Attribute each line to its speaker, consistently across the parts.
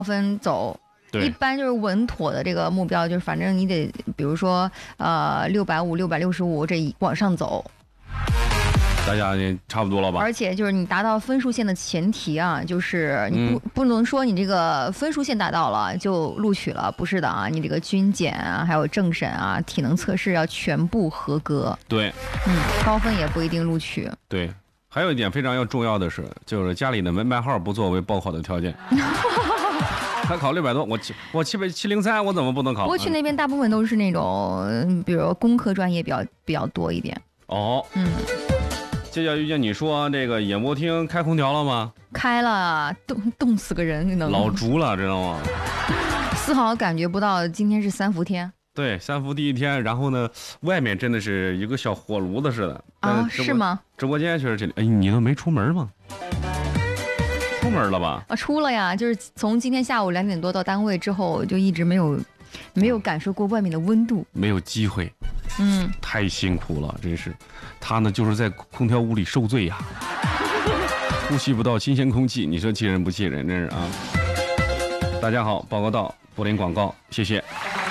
Speaker 1: 分走。
Speaker 2: 对，
Speaker 1: 一般就是稳妥的这个目标，就是反正你得，比如说650、665这往上走。
Speaker 2: 大家也差不多了吧？
Speaker 1: 而且就是你达到分数线的前提啊，就是你不能说你这个分数线达到了就录取了，不是的啊，你这个军检啊，还有政审啊，体能测试要全部合格。
Speaker 2: 对，
Speaker 1: 高分也不一定录取。
Speaker 2: 对，还有一点非常要重要的是，就是家里的门牌号不作为报考的条件。他考600多，我703，我怎么不能考？
Speaker 1: 不过去那边大部分都是那种，比如工科专业比较多一点。
Speaker 2: 哦，这叫遇见你说这个演播厅开空调了吗？
Speaker 1: 开了，冻死个人，能
Speaker 2: 老竹了，知道吗？
Speaker 1: 丝毫感觉不到今天是3伏天。
Speaker 2: 对，3伏第一天，然后呢，外面真的是一个小火炉子似的
Speaker 1: 啊，是吗？
Speaker 2: 直播间确实这里，哎，你都没出门吗？出门了吧？
Speaker 1: 啊，出了呀，就是从今天下午2点多到单位之后，就一直没有感受过外面的温度，
Speaker 2: 没有机会，太辛苦了，真是。他呢，就是在空调屋里受罪呀，呼吸不到新鲜空气，你说气人不气人？真是啊！大家好，报告到柏林广告，谢谢。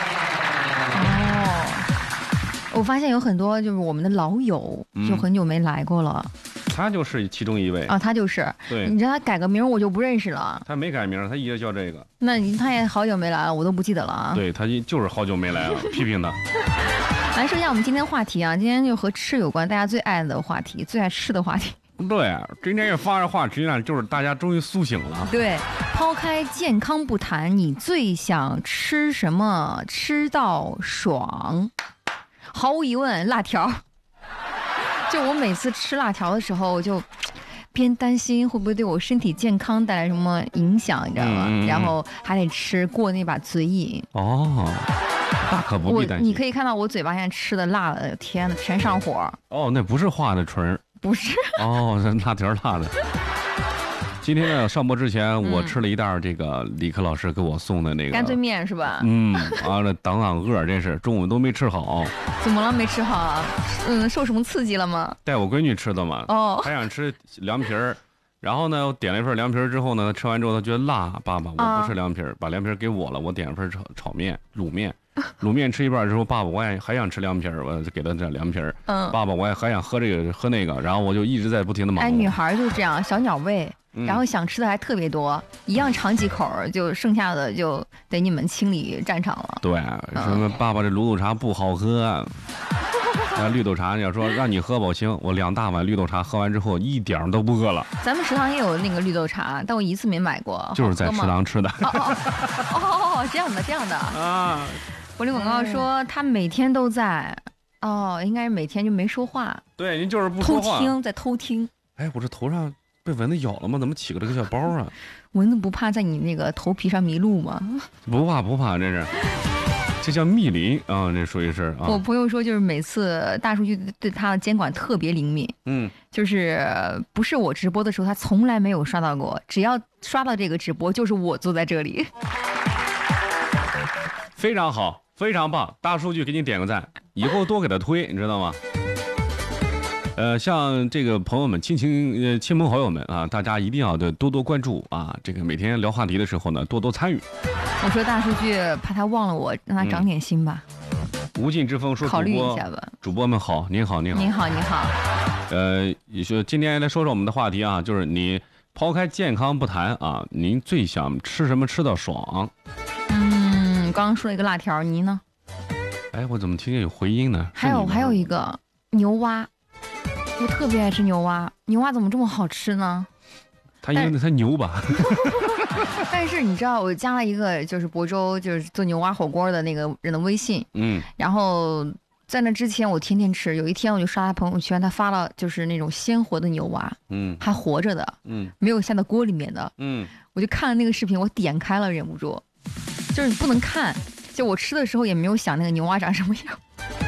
Speaker 1: 我发现有很多就是我们的老友，就很久没来过了。
Speaker 2: 他就是其中一位
Speaker 1: 啊，他就是。
Speaker 2: 对，
Speaker 1: 你知道他改个名我就不认识了。
Speaker 2: 他没改名，他一直叫这个。
Speaker 1: 那他也好久没来了，我都不记得了啊。
Speaker 2: 对，他就是好久没来了，批评他。
Speaker 1: 来说一下我们今天话题啊，今天就和吃有关，大家最爱的话题，最爱吃的话题。
Speaker 2: 对，今天要发的话题呢，就是大家终于苏醒了。
Speaker 1: 对，抛开健康不谈，你最想吃什么？吃到爽？毫无疑问，辣条。就我每次吃辣条的时候，就边担心会不会对我身体健康带来什么影响，你知道吗？然后还得吃过那把嘴瘾。
Speaker 2: 哦，大可不必担心。
Speaker 1: 你可以看到我嘴巴现在吃的辣了，天哪，全上火。
Speaker 2: 哦，那不是化的唇。
Speaker 1: 不是。
Speaker 2: 哦，辣条辣的。今天呢，上播之前我吃了一袋这个李克老师给我送的那个
Speaker 1: 干脆面是吧？
Speaker 2: 完了挡饿，真是中午都没吃好。
Speaker 1: 怎么了？没吃好啊？受什么刺激了吗？
Speaker 2: 带我闺女吃的嘛。
Speaker 1: 哦。
Speaker 2: 还想吃凉皮儿，然后呢，我点了一份凉皮儿之后呢，吃完之后她觉得辣，爸爸我不吃凉皮儿，把凉皮儿给我了，我点了份炒面卤面。卤面吃一半之后，爸爸我还想吃凉皮儿，我就给他这凉皮儿。爸爸我还想喝这个喝那个，然后我就一直在不停的忙。
Speaker 1: 哎，女孩就是这样，小鸟胃，然后想吃的还特别多，一样尝几口，就剩下的就得你们清理战场了。
Speaker 2: 对，说爸爸这卤豆茶不好喝，绿豆茶要说让你喝吧，行，我2大碗绿豆茶喝完之后一点都不饿了。
Speaker 1: 咱们食堂也有那个绿豆茶，但我一次没买过。
Speaker 2: 就是在食堂吃的。
Speaker 1: 这样的啊。柏林广告说他每天都在，应该是每天就没说话。
Speaker 2: 对，您就是不说话。
Speaker 1: 在偷听。
Speaker 2: 哎，我这头上被蚊子咬了吗？怎么起个这个小包啊？
Speaker 1: 蚊子不怕在你那个头皮上迷路吗？
Speaker 2: 不怕，真是。这叫密林啊，这属于是啊。
Speaker 1: 我朋友说，就是每次大数据对他的监管特别灵敏。就是不是我直播的时候，他从来没有刷到过，只要刷到这个直播，就是我坐在这里。
Speaker 2: 非常好，非常棒，大数据给你点个赞，以后多给他推，你知道吗？像这个朋友们、亲朋好友们啊，大家一定要多多关注啊！这个每天聊话题的时候呢，多多参与。
Speaker 1: 我说大数据怕他忘了我，让他长点心吧。
Speaker 2: 无尽之风说
Speaker 1: 考虑一下吧。
Speaker 2: 主播们好，您好。
Speaker 1: 你好。
Speaker 2: 也说今天来说说我们的话题啊，就是你抛开健康不谈啊，您最想吃什么吃到爽？
Speaker 1: 刚刚说了一个辣条，你呢？
Speaker 2: 哎，我怎么听见有回音呢？
Speaker 1: 还有一个牛蛙，我特别爱吃牛蛙。牛蛙怎么这么好吃呢？
Speaker 2: 因为它牛吧。
Speaker 1: 但是你知道，我加了一个就是亳州就是做牛蛙火锅的那个人的微信，然后在那之前我天天吃，有一天我就刷他朋友圈，他发了就是那种鲜活的牛蛙，还活着的，没有下到锅里面的，我就看了那个视频，我点开了，忍不住。就是你不能看，就我吃的时候也没有想那个牛蛙长什么样。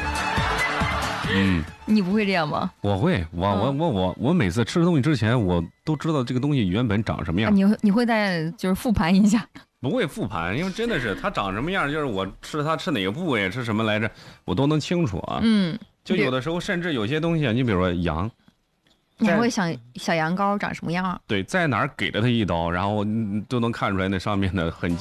Speaker 1: 你不会这样吗？
Speaker 2: 我会，我每次吃东西之前，我都知道这个东西原本长什么样。
Speaker 1: 你会再就是复盘一下？
Speaker 2: 不会复盘，因为真的是它长什么样，就是我它吃哪个部位，吃什么来着，我都能清楚啊。就有的时候甚至有些东西，你比如说羊，
Speaker 1: 你还会想小羊羔长什么样？
Speaker 2: 对，在哪儿给了他一刀，然后都能看出来那上面的痕迹。